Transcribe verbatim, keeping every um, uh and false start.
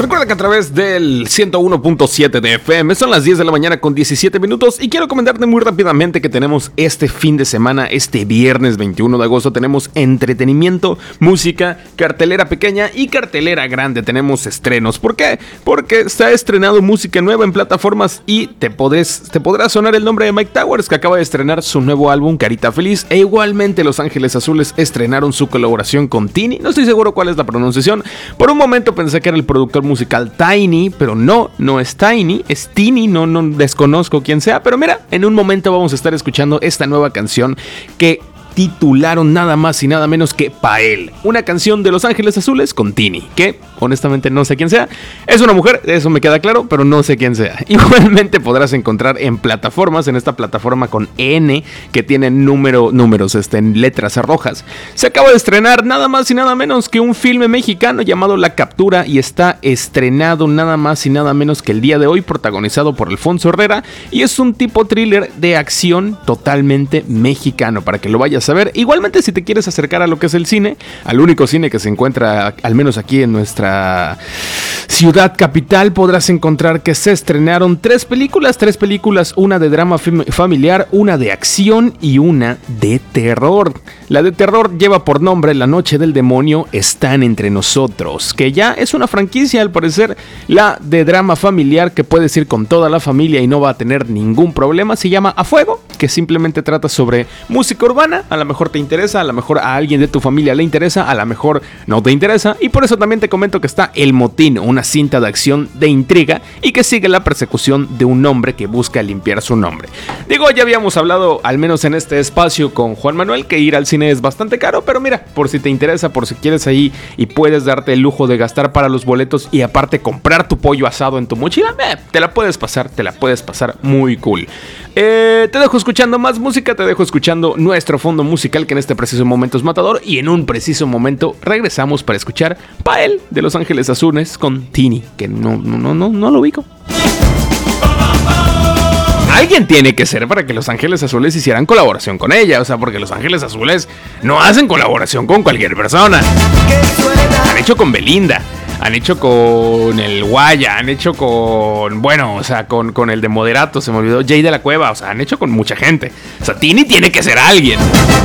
Recuerda que a través del ciento uno punto siete de F M son las diez de la mañana con diecisiete minutos y quiero comentarte muy rápidamente que tenemos este fin de semana, este viernes veintiuno de agosto, tenemos entretenimiento, música, cartelera pequeña y cartelera grande. Tenemos estrenos. ¿Por qué? Porque se ha estrenado música nueva en plataformas y te, podés, te podrá sonar el nombre de Mike Towers, que acaba de estrenar su nuevo álbum Carita Feliz, e igualmente Los Ángeles Azules estrenaron su colaboración con Tini. No estoy seguro cuál es la pronunciación. Por un momento pensé que era el productor musical Tiny, pero no, no es Tiny, es Tini, no, no desconozco quién sea, pero mira, en un momento vamos a estar escuchando esta nueva canción que titularon nada más y nada menos que Pael, una canción de Los Ángeles Azules con Tini, que honestamente no sé quién sea. Es una mujer, eso me queda claro, pero no sé quién sea. Igualmente podrás encontrar en plataformas, en esta plataforma con N, que tiene número, números este, en letras rojas. Se acaba de estrenar nada más y nada menos que un filme mexicano llamado La Captura, y está estrenado nada más y nada menos que el día de hoy, protagonizado por Alfonso Herrera, y es un tipo thriller de acción totalmente mexicano, para que lo vayas a ver. Igualmente, si te quieres acercar a lo que es el cine, al único cine que se encuentra al menos aquí en nuestra ciudad capital, podrás encontrar que se estrenaron tres películas, tres películas, una de drama familiar, una de acción y una de terror. La de terror lleva por nombre La Noche del Demonio Están Entre Nosotros, que ya es una franquicia al parecer. La de drama familiar, que puedes ir con toda la familia y no va a tener ningún problema, se llama A Fuego, que simplemente trata sobre música urbana. A lo mejor te interesa, a lo mejor a alguien de tu familia le interesa, a lo mejor no te interesa, y por eso también te comento que está El Motín, una cinta de acción de intriga y que sigue la persecución de un hombre que busca limpiar su nombre. Digo, ya habíamos hablado, al menos en este espacio, con Juan Manuel, que ir al cine es bastante caro, pero mira, por si te interesa, por si quieres ahí y puedes darte el lujo de gastar para los boletos y aparte comprar tu pollo asado en tu mochila, eh, te la puedes pasar, te la puedes pasar muy cool. Eh, te dejo escuchando más música, te dejo escuchando nuestro fondo musical, que en este preciso momento es matador, y en un preciso momento regresamos para escuchar Pael de Los Ángeles Azules con Tini, que no, no, no, no, no lo ubico. Alguien tiene que ser para que Los Ángeles Azules hicieran colaboración con ella, o sea, porque Los Ángeles Azules no hacen colaboración con cualquier persona. Han hecho con Belinda, han hecho con el Guaya, han hecho con, bueno, o sea, con, con el de Moderato, se me olvidó, Jay de la Cueva, o sea, han hecho con mucha gente. O sea, Tini tiene que ser alguien.